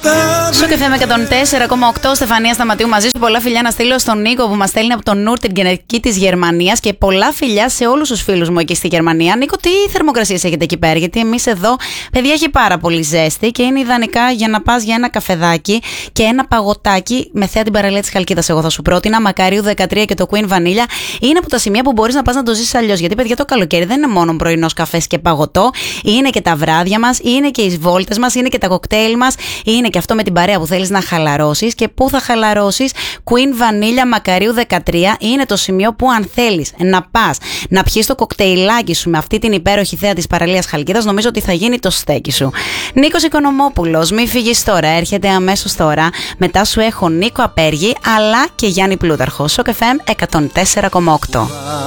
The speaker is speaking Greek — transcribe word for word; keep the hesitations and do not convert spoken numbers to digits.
Στο καφέ με εκατόν τέσσερα κόμμα οκτώ, Στεφανία Σταματίου μαζί σου. Πολλά φιλιά να στείλω στον Νίκο που μας στέλνει από τον Νούρ, την γενετική της Γερμανίας. Και πολλά φιλιά σε όλους τους φίλους μου εκεί στη Γερμανία. Νίκο, τι θερμοκρασίες έχετε εκεί πέρα? Γιατί εμείς εδώ, παιδιά, έχει πάρα πολύ ζέστη και είναι ιδανικά για να πας για ένα καφεδάκι και ένα παγωτάκι με θέα την παραλία της Χαλκίδας. Εγώ θα σου πρότεινα Μακαρίου δεκατρία και το Queen Vanilla. Είναι από τα σημεία που μπορείς να πας να το ζήσεις αλλιώς. Γιατί, παιδιά, το καλοκαίρι δεν είναι μόνο πρωινός καφές και παγωτό. Είναι και τα βράδια μας, είναι και οι βόλτες μας, είναι και τα κοκτέιλ μας, είναι και αυτό με την παρέα που θέλεις να χαλαρώσεις. Και πού θα χαλαρώσεις? Queen Vanilla Μακαρίου δεκατρία είναι το σημείο που, αν θέλεις να πας να πιεις το κοκτέιλάκι σου με αυτή την υπέροχη θέα της παραλίας Χαλκίδας, νομίζω ότι θα γίνει το στέκι σου. Νίκος Οικονομόπουλος, μη φύγεις τώρα, έρχεται αμέσως τώρα. Μετά σου έχω Νίκο Απέργη αλλά και Γιάννη Πλούταρχο. Σοκ εφ εμ εκατόν τέσσερα κόμμα οκτώ.